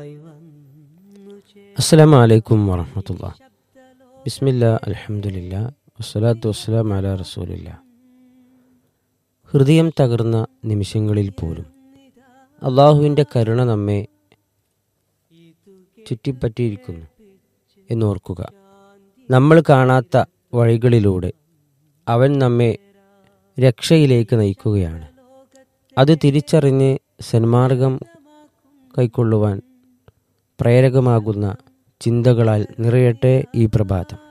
അസ്സലാമു അലൈക്കും വറഹ്മത്തുള്ളാഹി. ബിസ്മില്ലാ അൽഹംദുലില്ലാ വസ്സലാത്തു വസ്സലാമു അലാ റസൂലില്ലാ. ഹൃദയം തകർന്ന നിമിഷങ്ങളിൽ പോലും അള്ളാഹുവിൻ്റെ കരുണ നമ്മെ ചുറ്റിപ്പറ്റിയിരിക്കുന്നു എന്നോർക്കുക. നമ്മൾ കാണാത്ത വഴികളിലൂടെ അവൻ നമ്മെ രക്ഷയിലേക്ക് നയിക്കുകയാണ്. അത് തിരിച്ചറിഞ്ഞ് സന്മാർഗം കൈക്കൊള്ളുവാൻ പ്രേരകമാകുന്ന ചിന്തകളാൽ നിറയട്ടെ ഈ പ്രഭാതം.